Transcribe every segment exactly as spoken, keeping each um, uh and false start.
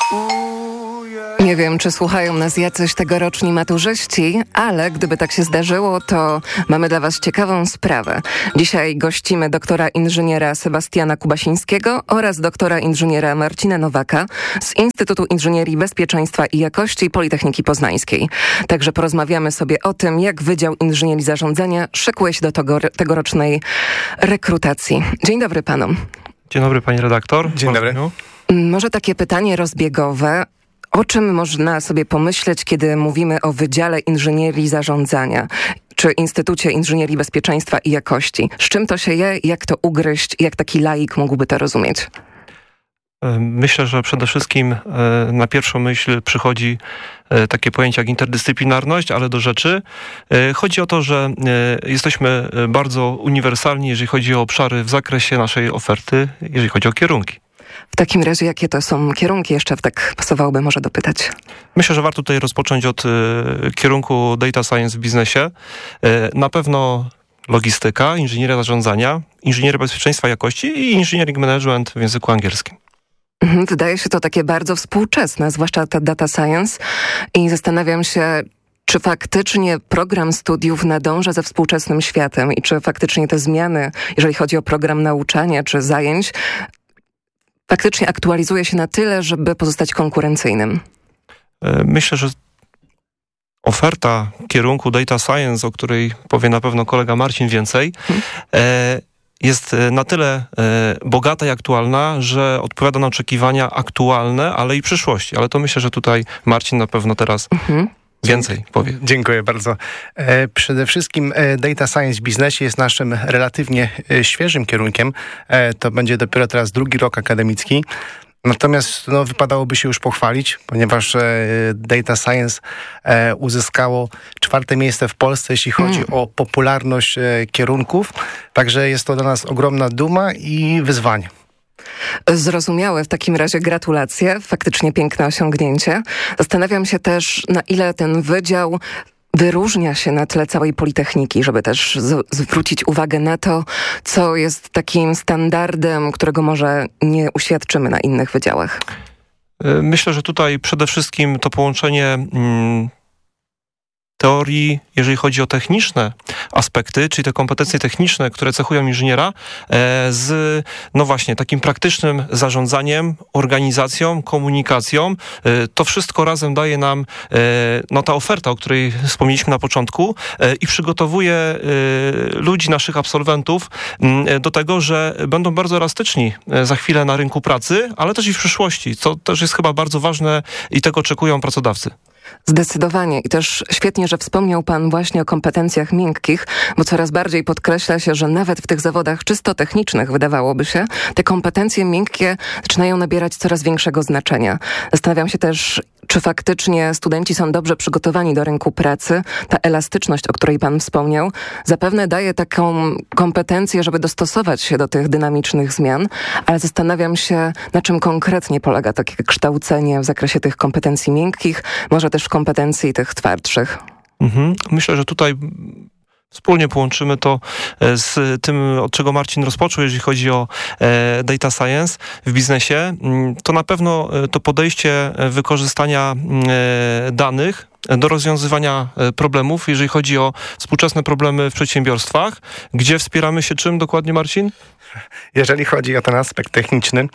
Nie wiem, czy słuchają nas jacyś tegoroczni maturzyści, ale gdyby tak się zdarzyło, to mamy dla was ciekawą sprawę. Dzisiaj gościmy doktora inżyniera Sebastiana Kubasińskiego oraz doktora inżyniera Marcina Nowaka z Instytutu Inżynierii Bezpieczeństwa i Jakości Politechniki Poznańskiej. Także porozmawiamy sobie o tym, jak Wydział Inżynierii Zarządzania szykuje się do tegor- tegorocznej rekrutacji. Dzień dobry panom. Dzień dobry pani redaktor. Dzień dobry. Może takie pytanie rozbiegowe. O czym można sobie pomyśleć, kiedy mówimy o Wydziale Inżynierii Zarządzania czy Instytucie Inżynierii Bezpieczeństwa i Jakości? Z czym to się je, jak to ugryźć, jak taki laik mógłby to rozumieć? Myślę, że przede wszystkim na pierwszą myśl przychodzi takie pojęcie jak interdyscyplinarność, ale do rzeczy. Chodzi o to, że jesteśmy bardzo uniwersalni, jeżeli chodzi o obszary w zakresie naszej oferty, jeżeli chodzi o kierunki. W takim razie jakie to są kierunki? Jeszcze tak pasowałoby może dopytać. Myślę, że warto tutaj rozpocząć od y, kierunku Data Science w biznesie. Y, na pewno logistyka, inżynieria zarządzania, inżynieria bezpieczeństwa i jakości i engineering management w języku angielskim. Mhm, wydaje się to takie bardzo współczesne, zwłaszcza ta data science, i zastanawiam się, czy faktycznie program studiów nadąża ze współczesnym światem i czy faktycznie te zmiany, jeżeli chodzi o program nauczania czy zajęć, faktycznie aktualizuje się na tyle, żeby pozostać konkurencyjnym. Myślę, że oferta kierunku Data Science, o której powie na pewno kolega Marcin więcej, hmm. jest na tyle bogata i aktualna, że odpowiada na oczekiwania aktualne, ale i przyszłości. Ale to myślę, że tutaj Marcin na pewno teraz hmm. więcej powie. Dziękuję bardzo. E, przede wszystkim e, Data Science w biznesie jest naszym relatywnie e, świeżym kierunkiem. E, to będzie dopiero teraz drugi rok akademicki. Natomiast no, wypadałoby się już pochwalić, ponieważ e, Data Science e, uzyskało czwarte miejsce w Polsce, jeśli chodzi mm. o popularność e, kierunków. Także jest to dla nas ogromna duma i wyzwanie. Zrozumiałe. W takim razie gratulacje. Faktycznie piękne osiągnięcie. Zastanawiam się też, na ile ten wydział wyróżnia się na tle całej Politechniki, żeby też z- zwrócić uwagę na to, co jest takim standardem, którego może nie uświadczymy na innych wydziałach. Myślę, że tutaj przede wszystkim to połączenie mm, teorii, jeżeli chodzi o techniczne aspekty, czyli te kompetencje techniczne, które cechują inżyniera, z, no właśnie, takim praktycznym zarządzaniem, organizacją, komunikacją. To wszystko razem daje nam, no ta oferta, o której wspomnieliśmy na początku, i przygotowuje ludzi, naszych absolwentów do tego, że będą bardzo elastyczni za chwilę na rynku pracy, ale też i w przyszłości, co też jest chyba bardzo ważne i tego oczekują pracodawcy. Zdecydowanie. I też świetnie, że wspomniał pan właśnie o kompetencjach miękkich, bo coraz bardziej podkreśla się, że nawet w tych zawodach czysto technicznych, wydawałoby się, te kompetencje miękkie zaczynają nabierać coraz większego znaczenia. Zastanawiam się też, czy faktycznie studenci są dobrze przygotowani do rynku pracy. Ta elastyczność, o której pan wspomniał, zapewne daje taką kompetencję, żeby dostosować się do tych dynamicznych zmian, ale zastanawiam się, na czym konkretnie polega takie kształcenie w zakresie tych kompetencji miękkich, może też w kompetencji tych twardszych. Mhm. Myślę, że tutaj wspólnie połączymy to z tym, od czego Marcin rozpoczął, jeżeli chodzi o e, data science w biznesie. To na pewno to podejście wykorzystania e, danych do rozwiązywania problemów, jeżeli chodzi o współczesne problemy w przedsiębiorstwach. Gdzie wspieramy się czym dokładnie, Marcin? Jeżeli chodzi o ten aspekt techniczny,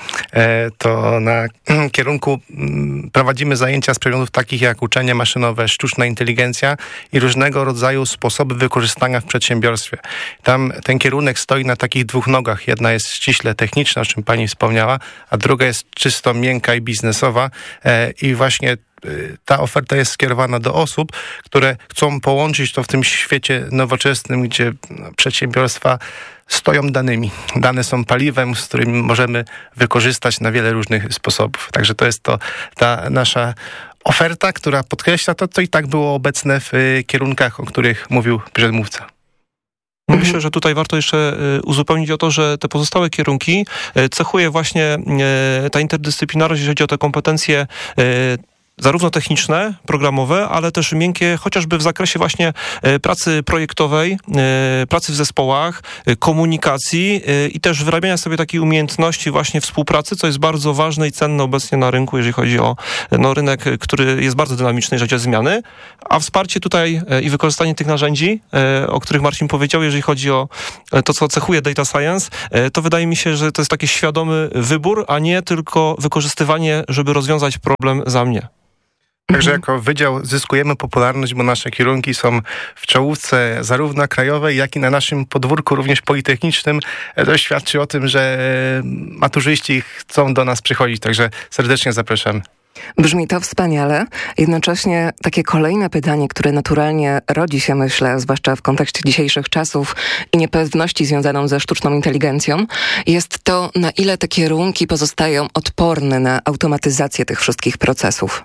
to na kierunku prowadzimy zajęcia z przedmiotów takich jak uczenie maszynowe, sztuczna inteligencja i różnego rodzaju sposoby wykorzystania w przedsiębiorstwie. Tam ten kierunek stoi na takich dwóch nogach. Jedna jest ściśle techniczna, o czym pani wspomniała, a druga jest czysto miękka i biznesowa. I właśnie ta oferta jest skierowana do osób, które chcą połączyć to w tym świecie nowoczesnym, gdzie przedsiębiorstwa stoją danymi. Dane są paliwem, z którym możemy wykorzystać na wiele różnych sposobów. Także to jest to ta nasza oferta, która podkreśla to, co i tak było obecne w kierunkach, o których mówił przedmówca. Myślę, że tutaj warto jeszcze uzupełnić o to, że te pozostałe kierunki cechuje właśnie ta interdyscyplinarność, jeżeli chodzi o te kompetencje zarówno techniczne, programowe, ale też miękkie, chociażby w zakresie właśnie pracy projektowej, pracy w zespołach, komunikacji i też wyrabiania sobie takiej umiejętności właśnie współpracy, co jest bardzo ważne i cenne obecnie na rynku, jeżeli chodzi o no, rynek, który jest bardzo dynamiczny, jeżeli chodzi o zmiany, a wsparcie tutaj i wykorzystanie tych narzędzi, o których Marcin powiedział, jeżeli chodzi o to, co cechuje data science, to wydaje mi się, że to jest taki świadomy wybór, a nie tylko wykorzystywanie, żeby rozwiązać problem za mnie. Także jako wydział zyskujemy popularność, bo nasze kierunki są w czołówce zarówno krajowej, jak i na naszym podwórku, również politechnicznym. To świadczy o tym, że maturzyści chcą do nas przychodzić, także serdecznie zapraszamy. Brzmi to wspaniale. Jednocześnie takie kolejne pytanie, które naturalnie rodzi się, myślę, zwłaszcza w kontekście dzisiejszych czasów i niepewności związaną ze sztuczną inteligencją, jest to, na ile te kierunki pozostają odporne na automatyzację tych wszystkich procesów.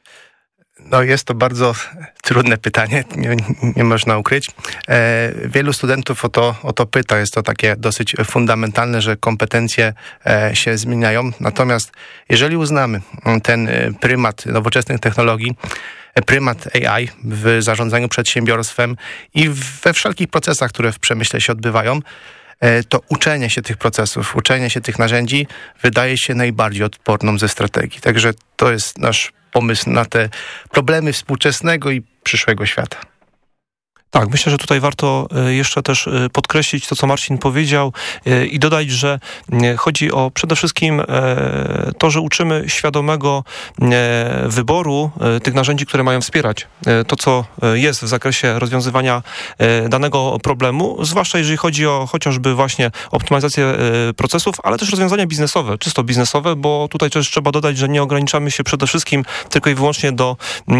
No jest to bardzo trudne pytanie, nie, nie można ukryć. E, wielu studentów o to, o to pyta, jest to takie dosyć fundamentalne, że kompetencje e, się zmieniają. Natomiast jeżeli uznamy ten prymat nowoczesnych technologii, prymat A I w zarządzaniu przedsiębiorstwem i we wszelkich procesach, które w przemyśle się odbywają, to uczenie się tych procesów, uczenie się tych narzędzi wydaje się najbardziej odporną ze strategii. Także to jest nasz pomysł na te problemy współczesnego i przyszłego świata. Tak, myślę, że tutaj warto jeszcze też podkreślić to, co Marcin powiedział i dodać, że chodzi o przede wszystkim to, że uczymy świadomego wyboru tych narzędzi, które mają wspierać to, co jest w zakresie rozwiązywania danego problemu, zwłaszcza jeżeli chodzi o chociażby właśnie optymalizację procesów, ale też rozwiązania biznesowe, czysto biznesowe, bo tutaj też trzeba dodać, że nie ograniczamy się przede wszystkim tylko i wyłącznie do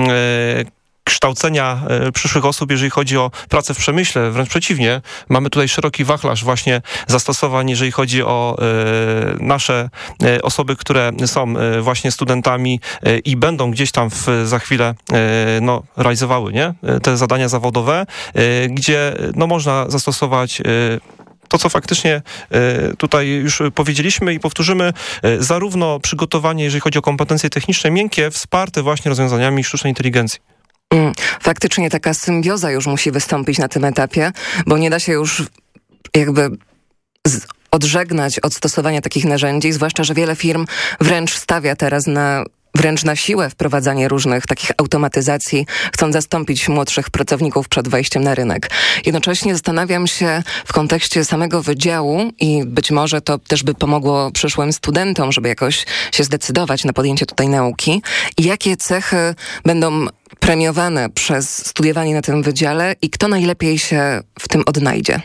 kształcenia e, przyszłych osób, jeżeli chodzi o pracę w przemyśle. Wręcz przeciwnie, mamy tutaj szeroki wachlarz właśnie zastosowań, jeżeli chodzi o e, nasze e, osoby, które są e, właśnie studentami e, i będą gdzieś tam w, za chwilę e, no, realizowały nie? te zadania zawodowe, e, gdzie no, można zastosować e, to, co faktycznie tutaj już powiedzieliśmy i powtórzymy, zarówno przygotowanie, jeżeli chodzi o kompetencje techniczne, miękkie, wsparte właśnie rozwiązaniami sztucznej inteligencji. Faktycznie taka symbioza już musi wystąpić na tym etapie, bo nie da się już jakby z- odżegnać od stosowania takich narzędzi, zwłaszcza, że wiele firm wręcz stawia teraz na wręcz na siłę wprowadzanie różnych takich automatyzacji, chcąc zastąpić młodszych pracowników przed wejściem na rynek. Jednocześnie zastanawiam się w kontekście samego wydziału i być może to też by pomogło przyszłym studentom, żeby jakoś się zdecydować na podjęcie tutaj nauki, jakie cechy będą premiowane przez studiowanie na tym wydziale i kto najlepiej się w tym odnajdzie?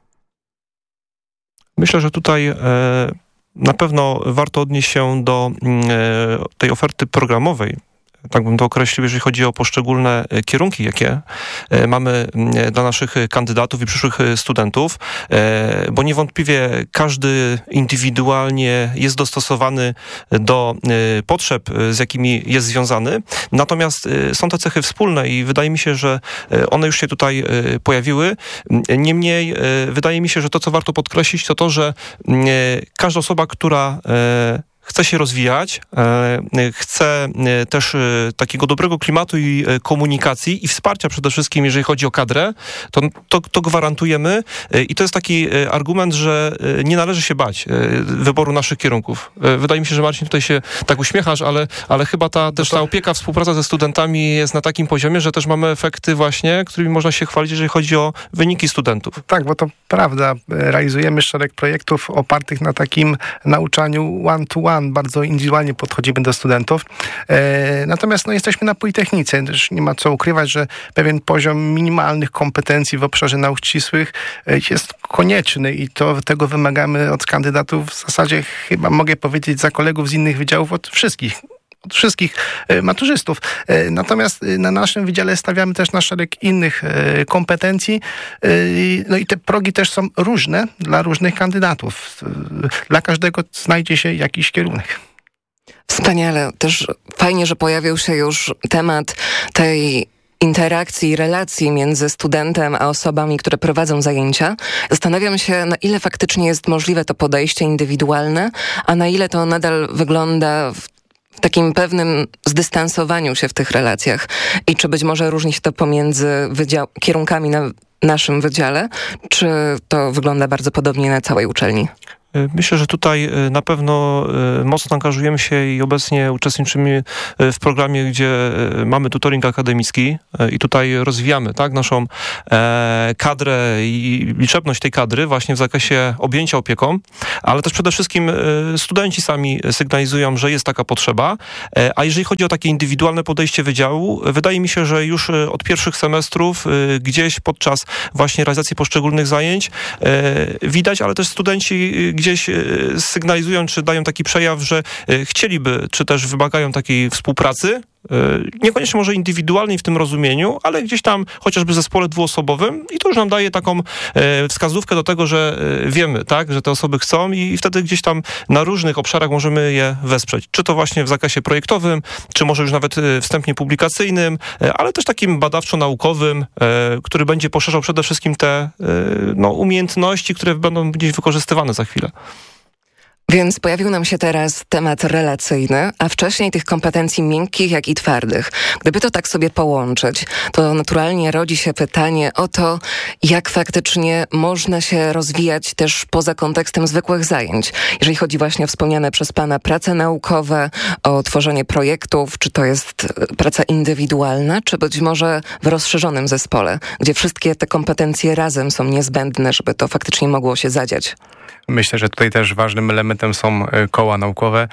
Myślę, że tutaj e, na pewno warto odnieść się do e, tej oferty programowej. Tak bym to określił, jeżeli chodzi o poszczególne kierunki, jakie mamy dla naszych kandydatów i przyszłych studentów, bo niewątpliwie każdy indywidualnie jest dostosowany do potrzeb, z jakimi jest związany. Natomiast są to cechy wspólne i wydaje mi się, że one już się tutaj pojawiły. Niemniej wydaje mi się, że to, co warto podkreślić, to to, że każda osoba, która chce się rozwijać, chce też takiego dobrego klimatu i komunikacji i wsparcia przede wszystkim, jeżeli chodzi o kadrę, to, to, to gwarantujemy i to jest taki argument, że nie należy się bać wyboru naszych kierunków. Wydaje mi się, że Marcin, tutaj się tak uśmiechasz, ale, ale chyba ta, też ta opieka, współpraca ze studentami jest na takim poziomie, że też mamy efekty właśnie, którymi można się chwalić, jeżeli chodzi o wyniki studentów. Tak, bo to prawda. Realizujemy szereg projektów opartych na takim nauczaniu one-to-one. Bardzo indywidualnie podchodzimy do studentów. E, natomiast no, jesteśmy na Politechnice. Też nie ma co ukrywać, że pewien poziom minimalnych kompetencji w obszarze nauk ścisłych e, jest konieczny i to tego wymagamy od kandydatów w zasadzie chyba mogę powiedzieć za kolegów z innych wydziałów od wszystkich. Od wszystkich e, maturzystów. E, natomiast e, na naszym wydziale stawiamy też na szereg innych e, kompetencji. E, no i te progi też są różne dla różnych kandydatów. E, dla każdego znajdzie się jakiś kierunek. Wspaniale. Też fajnie, że pojawił się już temat tej interakcji, relacji między studentem a osobami, które prowadzą zajęcia. Zastanawiam się, na ile faktycznie jest możliwe to podejście indywidualne, a na ile to nadal wygląda w takim pewnym zdystansowaniu się w tych relacjach? I czy być może różni się to pomiędzy wydział- kierunkami na naszym wydziale, czy to wygląda bardzo podobnie na całej uczelni? Myślę, że tutaj na pewno mocno angażujemy się i obecnie uczestniczymy w programie, gdzie mamy tutoring akademicki i tutaj rozwijamy, tak, naszą kadrę i liczebność tej kadry właśnie w zakresie objęcia opieką, ale też przede wszystkim studenci sami sygnalizują, że jest taka potrzeba, a jeżeli chodzi o takie indywidualne podejście wydziału, wydaje mi się, że już od pierwszych semestrów gdzieś podczas właśnie realizacji poszczególnych zajęć widać, ale też studenci gdzieś sygnalizują, czy dają taki przejaw, że chcieliby, czy też wymagają takiej współpracy, niekoniecznie może indywidualnej w tym rozumieniu, ale gdzieś tam chociażby w zespole dwuosobowym i to już nam daje taką wskazówkę do tego, że wiemy, tak, że te osoby chcą i wtedy gdzieś tam na różnych obszarach możemy je wesprzeć. Czy to właśnie w zakresie projektowym, czy może już nawet wstępnie publikacyjnym, ale też takim badawczo-naukowym, który będzie poszerzał przede wszystkim te no, umiejętności, które będą gdzieś wykorzystywane za chwilę. Więc pojawił nam się teraz temat relacyjny, a wcześniej tych kompetencji miękkich, jak i twardych. Gdyby to tak sobie połączyć, to naturalnie rodzi się pytanie o to, jak faktycznie można się rozwijać też poza kontekstem zwykłych zajęć. Jeżeli chodzi właśnie o wspomniane przez Pana prace naukowe, o tworzenie projektów, czy to jest praca indywidualna, czy być może w rozszerzonym zespole, gdzie wszystkie te kompetencje razem są niezbędne, żeby to faktycznie mogło się zadziać. Myślę, że tutaj też ważnym elementem są koła naukowe.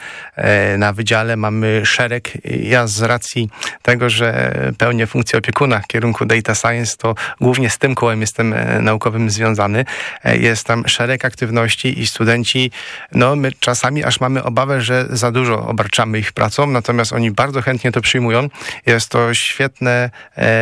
Na wydziale mamy szereg, ja z racji tego, że pełnię funkcję opiekuna w kierunku Data Science, to głównie z tym kołem jestem naukowym związany. Jest tam szereg aktywności i studenci, no my czasami aż mamy obawę, że za dużo obarczamy ich pracą, natomiast oni bardzo chętnie to przyjmują. Jest to świetne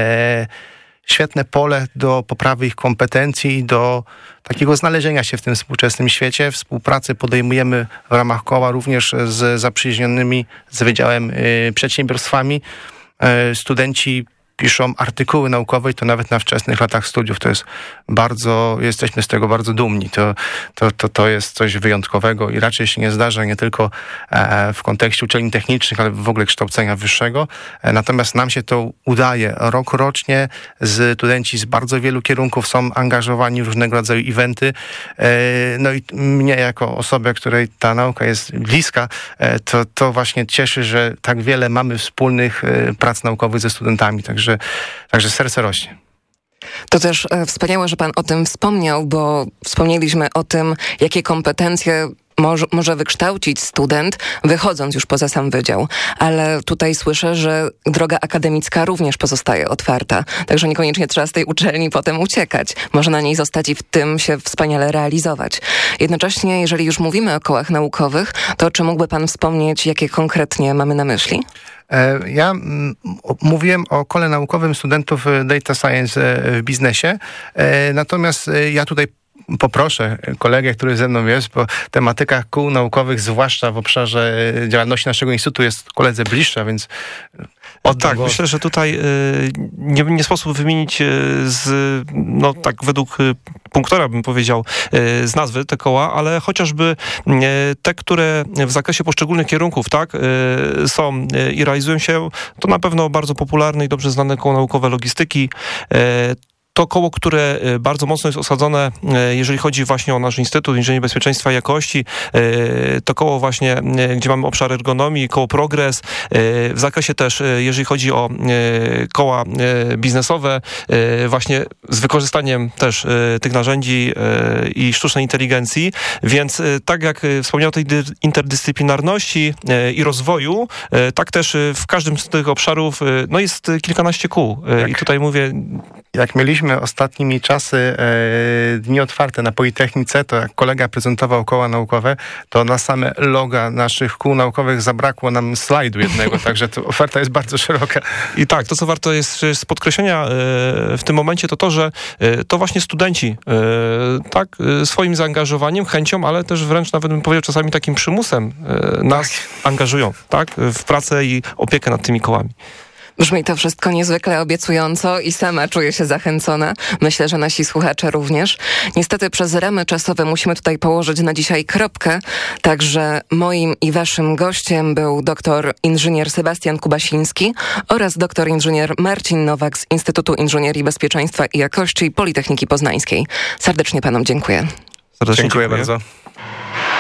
e, Świetne pole do poprawy ich kompetencji i do takiego znalezienia się w tym współczesnym świecie. Współpracę podejmujemy w ramach koła również z zaprzyjaźnionymi z Wydziałem y, Przedsiębiorstwami. Y, studenci piszą artykuły naukowe i to nawet na wczesnych latach studiów. To jest bardzo, jesteśmy z tego bardzo dumni. To, to, to, to jest coś wyjątkowego i raczej się nie zdarza nie tylko e, w kontekście uczelni technicznych, ale w ogóle kształcenia wyższego. E, natomiast nam się to udaje. Rok rocznie z studenci z bardzo wielu kierunków są angażowani w różnego rodzaju eventy. E, no i mnie jako osobę, której ta nauka jest bliska, e, to, to właśnie cieszy, że tak wiele mamy wspólnych e, prac naukowych ze studentami. Także Także, także serce rośnie. To też e, wspaniałe, że Pan o tym wspomniał, bo wspomnieliśmy o tym, jakie kompetencje może, może wykształcić student, wychodząc już poza sam wydział. Ale tutaj słyszę, że droga akademicka również pozostaje otwarta. Także niekoniecznie trzeba z tej uczelni potem uciekać. Można na niej zostać i w tym się wspaniale realizować. Jednocześnie, jeżeli już mówimy o kołach naukowych, to czy mógłby Pan wspomnieć, jakie konkretnie mamy na myśli? Ja m, mówiłem o kole naukowym studentów Data Science w biznesie, natomiast ja tutaj poproszę kolegę, który ze mną jest, bo tematyka kół naukowych, zwłaszcza w obszarze działalności naszego instytutu, jest koledze bliższa, więc... Tak, głos. Myślę, że tutaj y, nie, nie sposób wymienić y, z, no tak według y, punktora bym powiedział, y, z nazwy te koła, ale chociażby y, te, które w zakresie poszczególnych kierunków, tak, y, są y, i realizują się, to na pewno bardzo popularne i dobrze znane koło naukowe logistyki. Y, To koło, które bardzo mocno jest osadzone, jeżeli chodzi właśnie o nasz Instytut Inżynierii Bezpieczeństwa i Jakości, to koło właśnie, gdzie mamy obszar ergonomii, koło Progres. W zakresie też, jeżeli chodzi o koła biznesowe, właśnie z wykorzystaniem też tych narzędzi i sztucznej inteligencji. Więc tak jak wspomniał o tej interdyscyplinarności i rozwoju, tak też w każdym z tych obszarów no jest kilkanaście kół. Tak. I tutaj mówię... Jak mieliśmy ostatnimi czasy e, dni otwarte na Politechnice, to jak kolega prezentował koła naukowe, to na same loga naszych kół naukowych zabrakło nam slajdu jednego, także to oferta jest bardzo szeroka. I tak, to co warto jest z podkreślenia e, w tym momencie, to to, że e, to właśnie studenci e, tak, e, swoim zaangażowaniem, chęcią, ale też wręcz nawet bym powiedział czasami takim przymusem e, nas tak. angażują tak, w pracę i opiekę nad tymi kołami. Brzmi to wszystko niezwykle obiecująco i sama czuję się zachęcona. Myślę, że nasi słuchacze również. Niestety przez ramy czasowe musimy tutaj położyć na dzisiaj kropkę. Także moim i waszym gościem był doktor inżynier Sebastian Kubasiński oraz doktor inżynier Marcin Nowak z Instytutu Inżynierii Bezpieczeństwa i Jakości Politechniki Poznańskiej. Serdecznie panom dziękuję. Serdecznie dziękuję, dziękuję bardzo.